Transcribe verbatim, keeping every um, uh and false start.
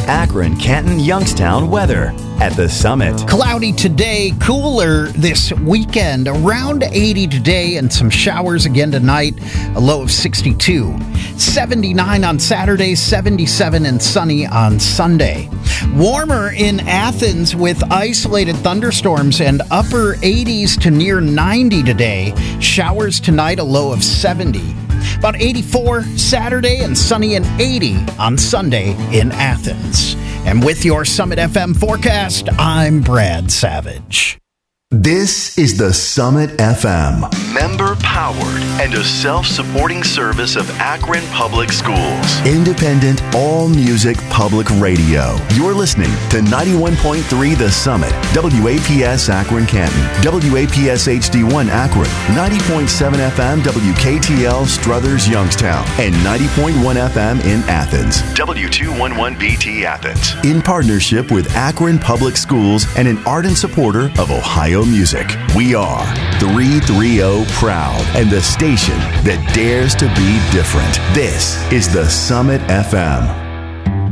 Akron, Canton, Youngstown weather at the Summit. Cloudy today, cooler this weekend. Around eighty today and some showers again tonight. A low of sixty-two. seventy-nine on Saturday, seventy-seven and sunny on Sunday. Warmer in Athens with isolated thunderstorms and upper eighties to near ninety today. Showers tonight, a low of seventy. About eighty-four Saturday and sunny and eighty on Sunday in Athens. And with your Summit F M forecast, I'm Brad Savage. This is the Summit F M. Member powered and a self-supporting service of Akron Public Schools. Independent, all-music public radio. You're listening to ninety-one point three The Summit, W A P S Akron Canton, W A P S H D one Akron, ninety point seven F M W K T L Struthers Youngstown, and ninety point one F M in Athens. W two eleven B T Athens. In partnership with Akron Public Schools and an ardent supporter of Ohio music. We are three thirty Proud and the station that dares to be different. This is the Summit F M.